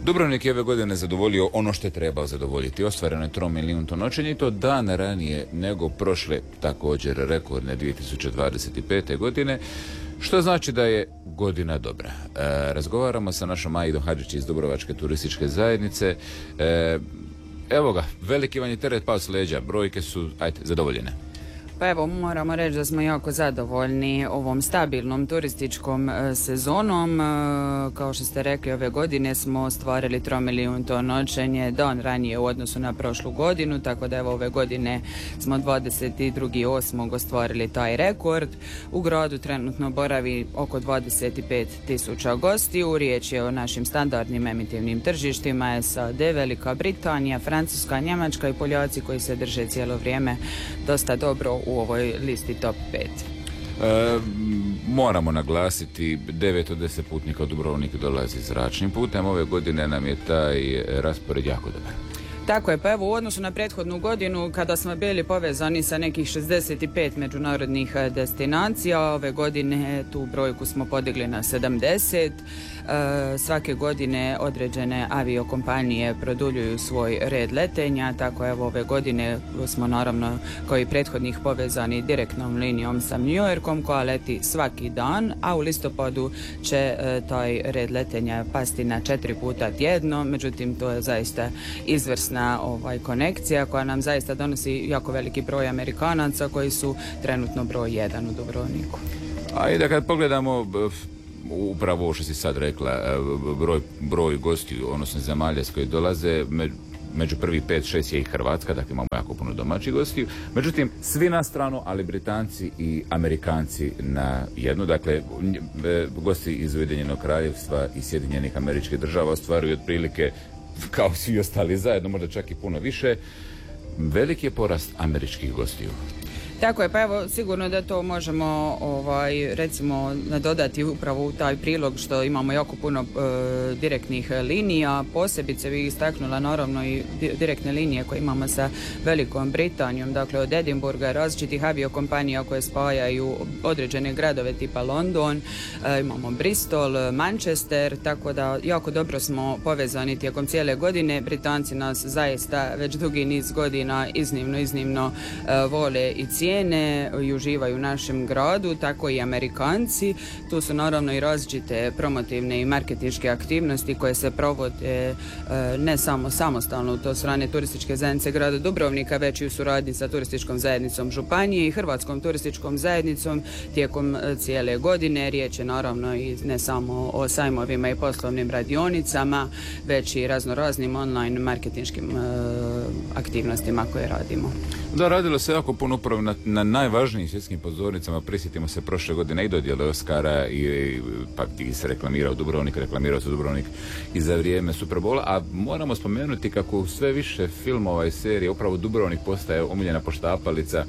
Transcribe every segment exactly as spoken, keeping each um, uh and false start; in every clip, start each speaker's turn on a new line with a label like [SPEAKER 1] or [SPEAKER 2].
[SPEAKER 1] Dubrovnik je ove godine zadovoljio ono što je trebao zadovoljiti. Ostvareno je tromilijunto noćenje i to dan ranije nego prošle također rekordne dvije tisuće dvadeset pete. godine, što znači da je godina dobra. E, razgovaramo sa našom Aidom Hadžić iz Dubrovačke turističke zajednice. E, evo ga, veliki vam je teret pao s leđa, brojke su, ajde, zadovoljene.
[SPEAKER 2] Pa evo, moramo reći da smo jako zadovoljni ovom stabilnom turističkom e, sezonom. E, kao što ste rekli, ove godine smo ostvarili tromilijunto noćenje dan ranije u odnosu na prošlu godinu, tako da evo ove godine smo dvadeset drugi osmog ostvarili taj rekord. U gradu trenutno boravi oko dvadeset pet tisuća gostiju. Riječ je o našim standardnim emitivnim tržištima, S A D, Velika Britanija, Francuska, Njemačka i Poljaci koji se drže cijelo vrijeme dosta dobro u ovoj listi top pet.
[SPEAKER 1] E, moramo naglasiti, devet od deset putnika u Dubrovnik dolazi zračnim putem. Ove godine nam je taj raspored jako dobar.
[SPEAKER 2] Tako je, pa evo u odnosu na prethodnu godinu kada smo bili povezani sa nekih šezdeset pet međunarodnih destinacija, ove godine tu brojku smo podigli na sedamdeset. E, svake godine određene aviokompanije produljuju svoj red letenja, tako evo ove godine smo naravno kao i prethodnih povezani direktnom linijom sa New Yorkom koja leti svaki dan, a u listopadu će e, taj red letenja pasti na četiri puta tjedno, međutim to je zaista izvrsna ovaj konekcija koja nam zaista donosi jako veliki broj Amerikanaca koji su trenutno broj jedan u Dubrovniku.
[SPEAKER 1] A i da kad pogledamo upravo ovo što si sad rekla, broj, broj gostiju, odnosno zemalja s koje dolaze, među prvi pet šest je i Hrvatska, dakle imamo jako puno domaćih gostiju. Međutim, svi na stranu, ali Britanci i Amerikanci na jednu. Dakle, gosti iz Ujedinjenog Kraljevstva i Sjedinjenih Američkih Država ostvaruju otprilike kao svi ostali zajedno, možda čak i puno više. Veliki je porast američkih gostiju.
[SPEAKER 2] Tako je, pa evo sigurno da to možemo ovaj, recimo nadodati upravo u taj prilog što imamo jako puno e, direktnih linija, posebice bih istaknula naravno i direktne linije koje imamo sa Velikom Britanijom, dakle od Edinburga, različitih aviokompanija koje spajaju određene gradove tipa London, e, imamo Bristol, Manchester, tako da jako dobro smo povezani tijekom cijele godine. Britanci nas zaista već dugi niz godina iznimno, iznimno e, vole i cijene i uživaju u našem gradu, tako i Amerikanci. Tu su naravno i različite promotivne i marketinške aktivnosti koje se provode ne samo samostalno u to strane turističke zajednice grada Dubrovnika, već i u suradnji sa turističkom zajednicom Županije i Hrvatskom turističkom zajednicom tijekom cijele godine. Riječ je naravno i ne samo o sajmovima i poslovnim radionicama, već i raznoraznim online marketinškim aktivnostima koje radimo.
[SPEAKER 1] Da, radilo se jako puno upravo na, na najvažnijim svjetskim pozornicama. Prisjetimo se prošle godine i dodjele Oscara i pa ti se reklamirao Dubrovnik, reklamirao se Dubrovnik i za vrijeme Superbola, a moramo spomenuti kako sve više filmova i serije upravo Dubrovnik postaje omiljena poštapalica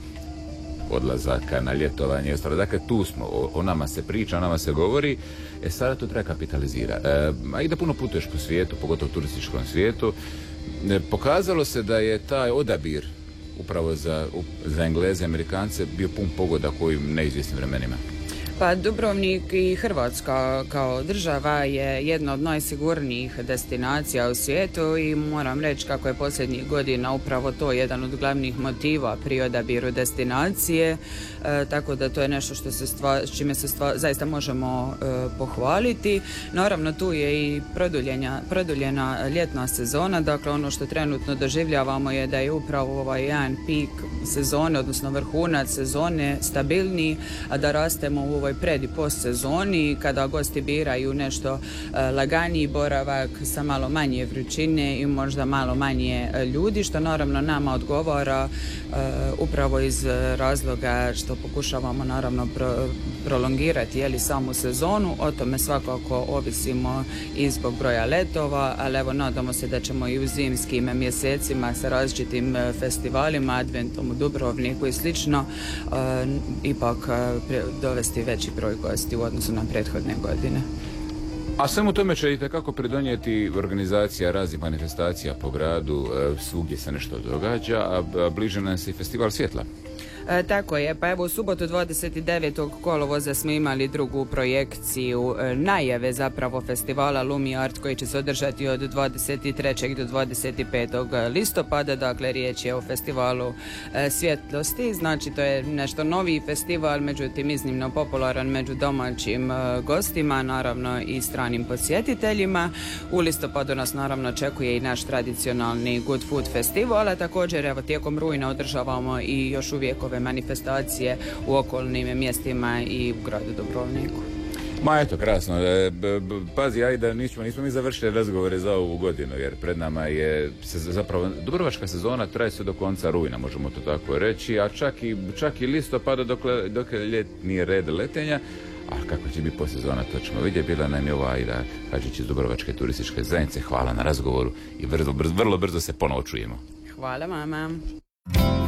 [SPEAKER 1] odlazaka na ljetovanje i ostalo. Dakle, tu smo, o, o nama se priča, o nama se govori, e sada to treba kapitalizira. E, a i da puno putuješ po svijetu, pogotovo turističkom svijetu, e, pokazalo se da je taj odabir upravo za, za Engleze, Amerikance bio pun pogodak u ovim neizvjesnim vremenima.
[SPEAKER 2] Pa Dubrovnik i Hrvatska kao država je jedna od najsigurnijih destinacija u svijetu i moram reći kako je posljednjih godina upravo to jedan od glavnih motiva pri odabiru destinacije, e, tako da to je nešto što se stva, s čime se stva, zaista možemo e, pohvaliti. Naravno tu je i produljena ljetna sezona, dakle ono što trenutno doživljavamo je da je upravo ovaj jedan pik sezone, odnosno vrhunac sezone stabilniji, a da rastemo u ovoj pred i post sezoni kada gosti biraju nešto uh, laganiji boravak sa malo manje vrućine i možda malo manje uh, ljudi, što naravno nama odgovara uh, upravo iz razloga što pokušavamo naravno pro, prolongirati jeli, samu sezonu. O tome svakako ovisimo i zbog broja letova, ali evo nadamo se da ćemo i u zimskim mjesecima sa različitim uh, festivalima, adventom u Dubrovniku i slično uh, ipak uh, dovesti veći broj gosti u odnosu na prethodne godine.
[SPEAKER 1] A svemu tome će itekako pridonijeti organizacija raznih manifestacija po gradu, svugdje se nešto događa, a bliže nam se i festival svjetla.
[SPEAKER 2] E, tako je, pa evo u subotu dvadeset devetog kolovoza smo imali drugu projekciju e, najave zapravo festivala Lumi Art koji će se održati od dvadeset trećeg do dvadeset petog listopada, dakle riječ je o festivalu e, svjetlosti, znači to je nešto novi festival, međutim iznimno popularan među domaćim e, gostima, naravno i stranim posjetiteljima. U listopadu nas naravno očekuje i naš tradicionalni Good Food festival, a također evo tijekom rujna održavamo i još uvijek ove manifestacije u okolnim mjestima i u gradu Dubrovniku.
[SPEAKER 1] Ma eto, krasno. E, b, b, pazi, ajde, nismo, nismo mi završili razgovore za ovu godinu, jer pred nama je se, zapravo dubrovačka sezona traje se do konca rujna, možemo to tako reći, a čak i, čak i listopada dok, dok je ljetni red letenja. A kako će biti posezona, to ćemo vidjeti. Bila nam je ova Aida Hadžić iz Dubrovačke turističke zajednice. Hvala na razgovoru i vrlo, vrlo, vrlo brzo se ponovo čujemo.
[SPEAKER 2] Hvala, mama.